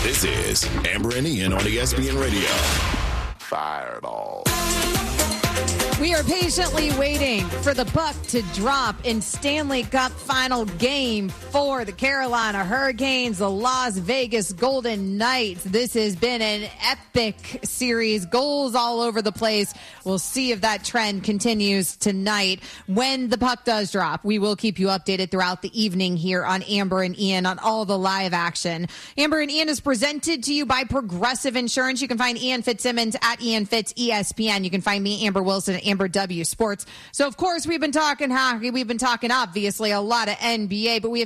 This is Amber and Ian on ESPN Radio. Fireball. We are patiently waiting for the puck to drop in Stanley Cup Final Game for the Carolina Hurricanes, the Las Vegas Golden Knights. This has been an epic series, goals all over the place. We'll see if that trend continues tonight. When the puck does drop, we will keep you updated throughout the evening here on Amber and Ian on all the live action. Amber and Ian is presented to you by Progressive Insurance. You can find Ian Fitzsimmons at Ian Fitz ESPN. You can find me, Amber Wilson, at Amber W Sports. So, of course, we've been talking hockey. We've been talking, obviously, a lot of NBA, but we have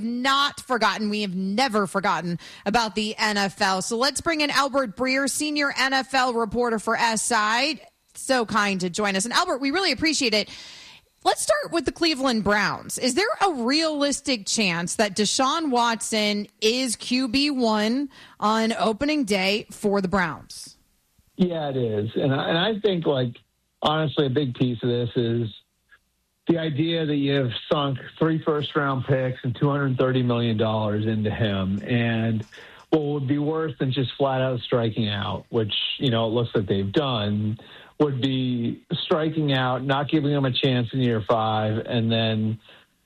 never forgotten about the NFL. So let's bring in Albert Breer, senior NFL reporter for SI. So kind to join us. And Albert, we really appreciate it. Let's start with the Cleveland Browns. Is there a realistic chance that Deshaun Watson is QB1 on opening day for the Browns? Yeah, it is. And I think, honestly, a big piece of this is the idea that you've sunk 3 first-round picks and $230 million into him. And what would be worse than just flat-out striking out, which, it looks like they've done, would be striking out, not giving him a chance in year 5, and then,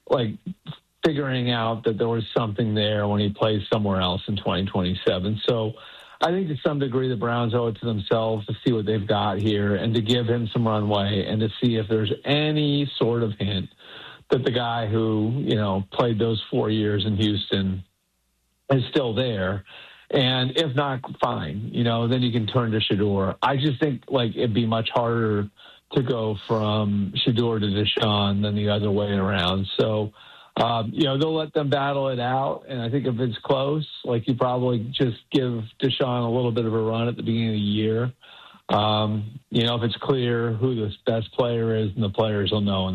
figuring out that there was something there when he plays somewhere else in 2027. So I think to some degree the Browns owe it to themselves to see what they've got here and to give him some runway and to see if there's any sort of hint that the guy who, played those 4 years in Houston is still there. And if not, fine, then you can turn to Shedeur. I just think, it'd be much harder to go from Shedeur to Deshaun than the other way around. So, they'll let them battle it out. And I think if it's close, you probably just give Deshaun a little bit of a run at the beginning of the year. If it's clear who the best player is, and the players will know.